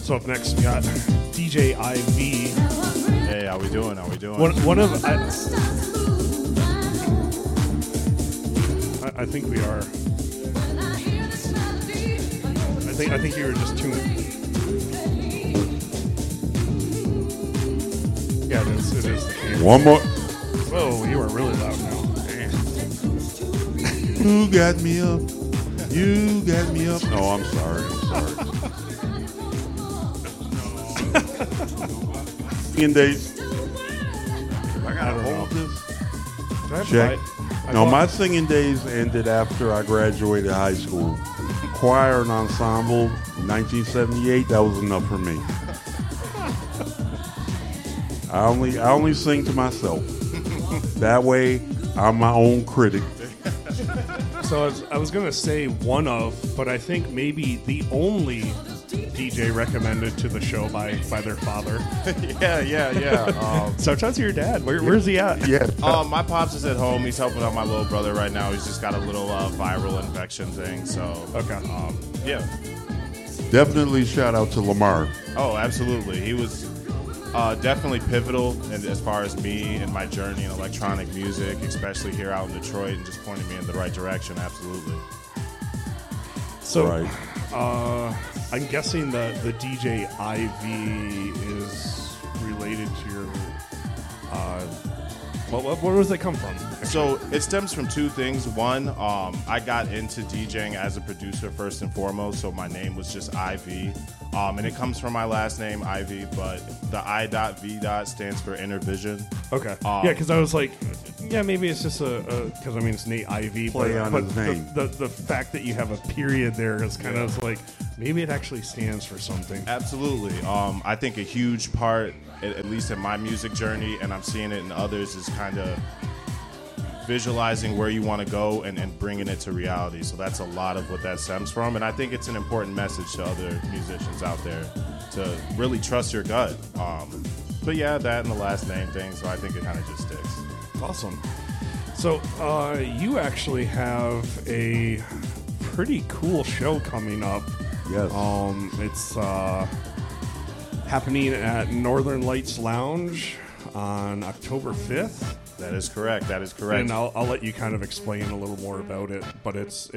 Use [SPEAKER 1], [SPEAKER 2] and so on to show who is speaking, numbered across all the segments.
[SPEAKER 1] So up next we got DJ IV.
[SPEAKER 2] Hey, how we doing?
[SPEAKER 1] One of I think we are. I think you were just tuning. Yeah, it is the case.
[SPEAKER 3] One more.
[SPEAKER 1] Whoa, you are really loud now.
[SPEAKER 3] You got me up. You got me up. Oh, I'm sorry. Singing days. I gotta hold this. Check. No, my singing days ended after I graduated high school. Choir and ensemble, 1978. That was enough for me. I only sing to myself. That way, I'm my own critic.
[SPEAKER 1] So I was going to say one of, but I think maybe the only DJ recommended to the show by their father.
[SPEAKER 2] Yeah.
[SPEAKER 1] So shout out to your dad. Where's he at?
[SPEAKER 3] Yeah.
[SPEAKER 2] My pops is at home. He's helping out my little brother right now. He's just got a little viral infection thing. So
[SPEAKER 1] Okay.
[SPEAKER 2] Yeah.
[SPEAKER 3] Definitely shout out to Lamar.
[SPEAKER 2] Oh, absolutely. He was definitely pivotal as far as me and my journey in electronic music, especially here out in Detroit, and just pointing me in the right direction. Absolutely.
[SPEAKER 1] So
[SPEAKER 3] Right.
[SPEAKER 1] I'm guessing the DJ IV is related to your. Where does that come from?
[SPEAKER 2] So it stems from two things. One, I got into DJing as a producer first and foremost, so my name was just IV. And it comes from my last name, Ivy, but the I.V. stands for Inner Vision.
[SPEAKER 1] Okay. Yeah, because I was like, yeah, maybe it's just because I mean it's Nate IV.
[SPEAKER 3] Play on his name.
[SPEAKER 1] The fact that you have a period there is kind of like maybe it actually stands for something.
[SPEAKER 2] Absolutely. I think a huge part, at least in my music journey, and I'm seeing it in others, is kind of visualizing where you want to go and bringing it to reality. So that's a lot of what that stems from. And I think it's an important message to other musicians out there to really trust your gut. But yeah, that and the last name thing. So I think it kind of just sticks.
[SPEAKER 1] Awesome. So you actually have a pretty cool show coming up.
[SPEAKER 3] Yes.
[SPEAKER 1] It's happening at Northern Lights Lounge on October 5th.
[SPEAKER 2] That is correct.
[SPEAKER 1] And I'll let you kind of explain a little more about it, but it's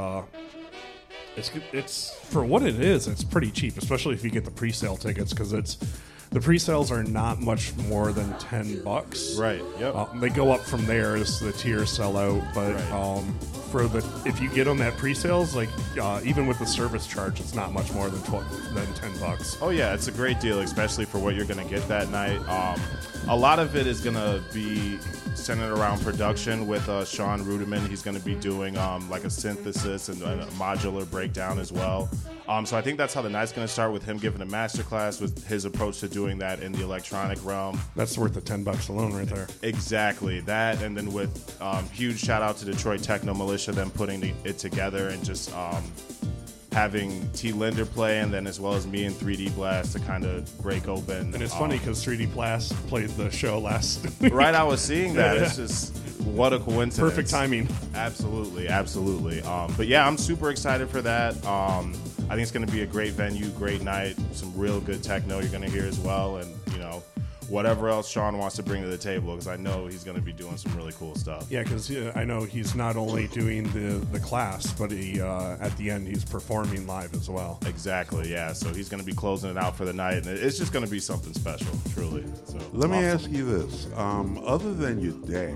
[SPEAKER 1] for what it is. It's pretty cheap, especially if you get the pre-sale tickets, because the pre-sales are not much more than $10.
[SPEAKER 2] Right. Yep.
[SPEAKER 1] They go up from there as the tiers sell out, but
[SPEAKER 2] Right.
[SPEAKER 1] if you get them at pre-sales, like even with the service charge, it's not much more than $10.
[SPEAKER 2] Oh yeah, it's a great deal, especially for what you're going to get that night. A lot of it is going to be centered around production with Sean Ruderman. He's going to be doing like a synthesis and a modular breakdown as well. So I think that's how the night's going to start, with him giving a masterclass with his approach to doing that in the electronic realm.
[SPEAKER 1] That's worth the $10 alone right there.
[SPEAKER 2] Exactly that, and then with huge shout out to Detroit Techno Militia, them putting it together, and just having T. Linder play, and then as well as me and 3D Blast to kind of break open.
[SPEAKER 1] And it's funny because 3D Blast played the show last week.
[SPEAKER 2] Right, I was seeing that. It's just, what a coincidence.
[SPEAKER 1] Perfect timing.
[SPEAKER 2] Absolutely. But yeah, I'm super excited for that. I think it's going to be a great venue, great night, some real good techno you're going to hear as well, and whatever else Sean wants to bring to the table, because I know he's going to be doing some really cool stuff.
[SPEAKER 1] Yeah, because I know he's not only doing the class, but he at the end he's performing live as well.
[SPEAKER 2] Exactly, yeah. So he's going to be closing it out for the night, and it's just going to be something special, truly. So
[SPEAKER 3] Let me ask you this. Other than your dad,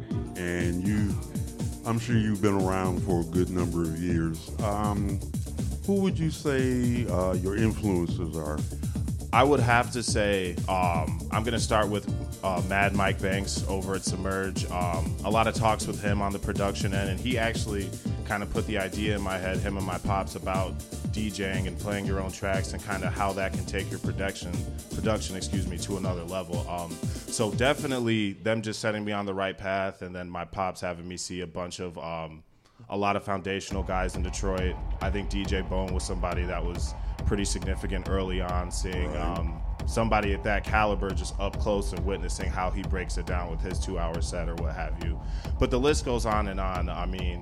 [SPEAKER 3] and I'm sure you've been around for a good number of years, who would you say your influences are?
[SPEAKER 2] I would have to say I'm going to start with Mad Mike Banks over at Submerge. A lot of talks with him on the production end, and he actually kind of put the idea in my head, him and my pops, about DJing and playing your own tracks and kind of how that can take your production to another level. So definitely them just setting me on the right path, and then my pops having me see a bunch of a lot of foundational guys in Detroit. I think DJ Bone was somebody that was pretty significant early on, seeing somebody at that caliber just up close and witnessing how he breaks it down with his 2-hour set or what have you. But the list goes on and on. I mean,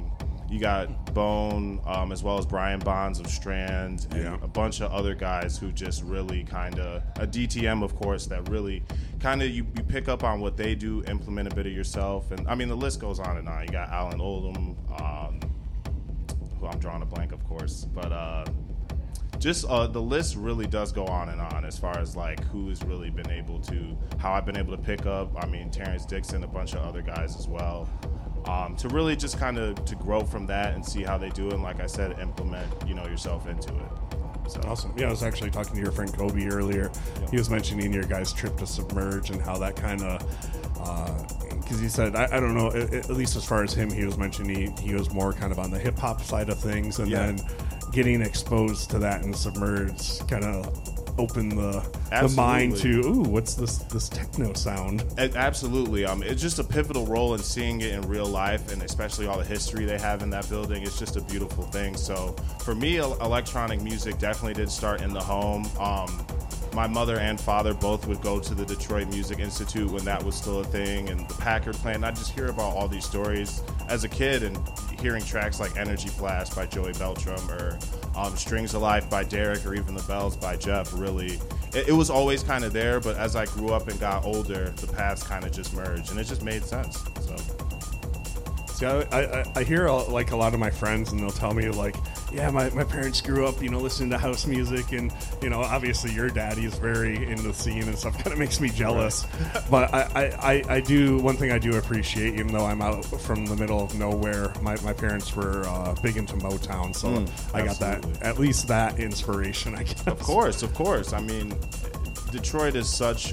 [SPEAKER 2] You got Bone, as well as Brian Bonds of Strand, and a bunch of other guys who just really kind of, a DTM, of course, that really kind of, you pick up on what they do, implement a bit of yourself. And I mean, the list goes on and on. You got Alan Oldham, who I'm drawing a blank, of course. But just the list really does go on and on as far as like who's really been able to, how I've been able to pick up. I mean, Terrence Dixon, a bunch of other guys as well. To really just kind of to grow from that and see how they do it, and like I said, implement yourself into it.
[SPEAKER 1] So. Awesome. Yeah, I was actually talking to your friend Kobe earlier. He was mentioning your guys' trip to Submerge and how that kind of, because he said, I don't know, at least as far as him, he was mentioning he was more kind of on the hip hop side of things, and then getting exposed to that in Submerge kind of open the mind to, ooh, what's this techno sound?
[SPEAKER 2] Absolutely. It's just a pivotal role in seeing it in real life, and especially all the history they have in that building. It's just a beautiful thing. So for me, electronic music definitely did start in the home. My mother and father both would go to the Detroit Music Institute when that was still a thing, and the Packard plant. I just hear about all these stories as a kid, and hearing tracks like Energy Blast by Joey Beltram, or Strings Alive by Derek, or even The Bells by Jeff. Really, it was always kind of there, but as I grew up and got older, the paths kind of just merged, and it just made sense. So.
[SPEAKER 1] See, I hear like a lot of my friends, and they'll tell me like, yeah, my parents grew up, listening to house music, and obviously your daddy is very into the scene and stuff. Kind of makes me jealous, right. But I do, one thing I do appreciate, even though I'm out from the middle of nowhere, my parents were big into Motown, so I got that, at least that inspiration, I guess.
[SPEAKER 2] Of course. I mean, Detroit is such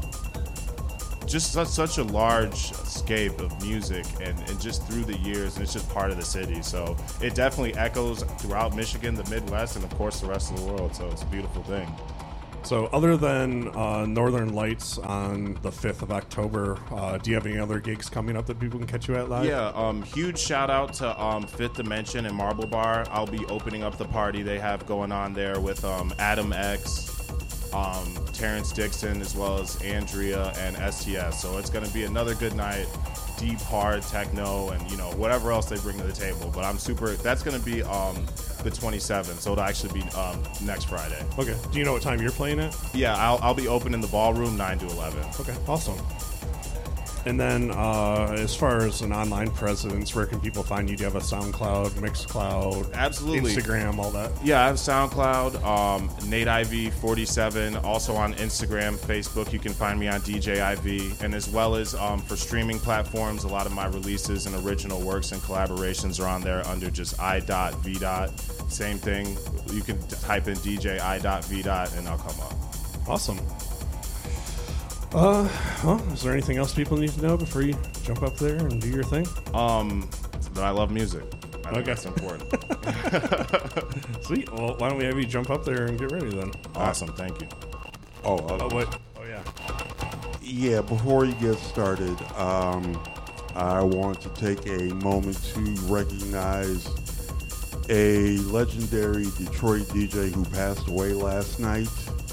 [SPEAKER 2] such a large scape of music, and just through the years, and it's just part of the city. So it definitely echoes throughout Michigan, the Midwest, and of course the rest of the world. So it's a beautiful thing.
[SPEAKER 1] So other than Northern Lights on the 5th of October, do you have any other gigs coming up that people can catch you at live?
[SPEAKER 2] Yeah, huge shout out to Fifth Dimension and Marble Bar. I'll be opening up the party they have going on there with Adam X, Terrence Dixon, as well as Andrea and STS. So it's going to be another good night, deep, hard techno, and whatever else they bring to the table. But I'm super. That's going to be the 27th, so it'll actually be next Friday.
[SPEAKER 1] Okay. Do you know what time you're playing at?
[SPEAKER 2] Yeah, I'll be open in the ballroom 9 to 11.
[SPEAKER 1] Okay. Awesome. And then as far as an online presence, where can people find you? Do you have a SoundCloud, Mixcloud,
[SPEAKER 2] absolutely,
[SPEAKER 1] Instagram, all that?
[SPEAKER 2] Yeah, I have SoundCloud, Nate IV 47. Also on Instagram, Facebook, you can find me on DJ IV. And as well as for streaming platforms, a lot of my releases and original works and collaborations are on there under just I.V. Same thing. You can type in DJ I.V. and I'll come up.
[SPEAKER 1] Awesome. Well, is there anything else people need to know before you jump up there and do your thing?
[SPEAKER 2] That I love music. I think that's important.
[SPEAKER 1] Sweet. Well, why don't we have you jump up there and get ready then?
[SPEAKER 2] Awesome. Thank you.
[SPEAKER 1] Wait. Oh, yeah.
[SPEAKER 3] Yeah, before you get started, I want to take a moment to recognize a legendary Detroit DJ who passed away last night,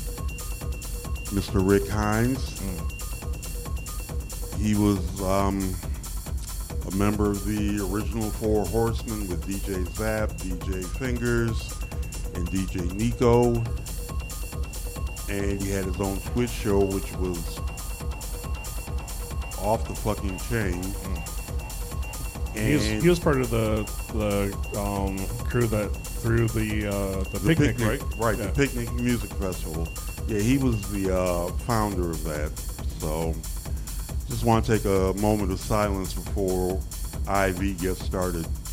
[SPEAKER 3] Mr. Rick Hines. He was a member of the original Four Horsemen with DJ Zap, DJ Fingers, and DJ Nico. And he had his own Twitch show, which was off the fucking chain.
[SPEAKER 1] And he was part of the crew that threw the picnic, right?
[SPEAKER 3] Right, yeah. The Picnic Music Festival. Yeah, he was the founder of that. So just want to take a moment of silence before IV gets started.